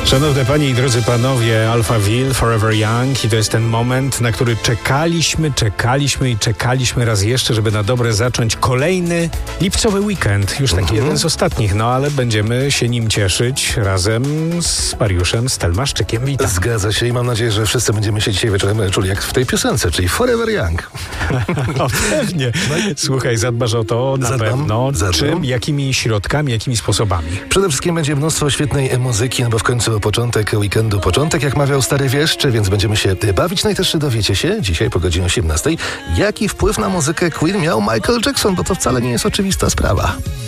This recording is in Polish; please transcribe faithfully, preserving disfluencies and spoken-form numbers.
Szanowne Panie i drodzy Panowie, Alphaville, Forever Young i to jest ten moment, na który czekaliśmy, czekaliśmy i czekaliśmy raz jeszcze, żeby na dobre zacząć kolejny lipcowy weekend. Już taki mm-hmm. jeden z ostatnich, no ale będziemy się nim cieszyć razem z Mariuszem Stelmaszczykiem. Witam. Zgadza się i mam nadzieję, że wszyscy będziemy się dzisiaj wieczorem czuli jak w tej piosence, czyli Forever Young. O, pewnie. Słuchaj, zadbasz o to na Zadbam, pewno. zadbam. Czym, jakimi środkami, jakimi sposobami? Przede wszystkim będzie mnóstwo świetnej muzyki, no bo w końcu początek weekendu, początek, jak mawiał stary wieszczy, więc będziemy się bawić. No i też dowiecie się dzisiaj po godzinie osiemnastej, jaki wpływ na muzykę Queen miał Michael Jackson, bo to wcale nie jest oczywista sprawa.